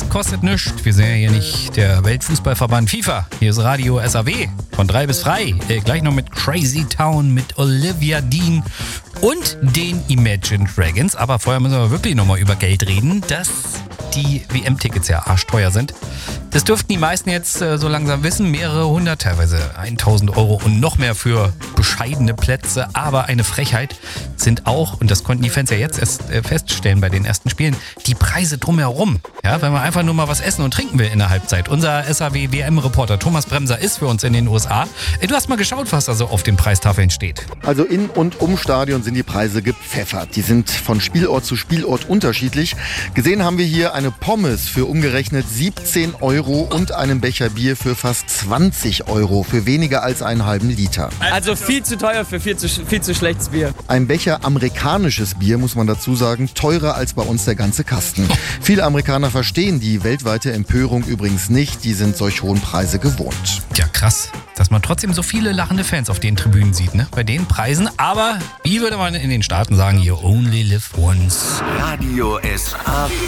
kostet nichts. Wir sind ja hier nicht der Weltfußballverband FIFA. Hier ist Radio SAW von 3 bis frei. Gleich noch mit Crazy Town, mit Olivia Dean und den Imagine Dragons. Aber vorher müssen wir wirklich nochmal über Geld reden, dass die WM-Tickets ja arschteuer sind. Das dürften die meisten jetzt so langsam wissen. Mehrere hundert, teilweise 1.000 Euro und noch mehr für bescheidene Plätze. Aber eine Frechheit sind auch, und das konnten die Fans ja jetzt erst feststellen bei den ersten Spielen, die Preise drumherum. Ja, wenn man einfach nur mal was essen und trinken will in der Halbzeit. Unser SAW-WM-Reporter Thomas Bremser ist für uns in den USA. Du hast mal geschaut, was da so auf den Preistafeln steht. Also in und um Stadion sind die Preise gepfeffert. Die sind von Spielort zu Spielort unterschiedlich. Gesehen haben wir hier eine Pommes für umgerechnet 17 Euro und einen Becher Bier für fast 20 Euro für weniger als einen halben Liter. Also viel zu teuer für viel zu schlechtes Bier. Ein Becher amerikanisches Bier, muss man dazu sagen, teurer als bei uns der ganze Kasten. Viele Amerikaner verstehen die weltweite Empörung übrigens nicht. Die sind solch hohen Preise gewohnt. Ja, krass, dass man trotzdem so viele lachende Fans auf den Tribünen sieht, ne? Bei den Preisen. Aber wie würde man in den Staaten sagen, you only live once. Radio SAW.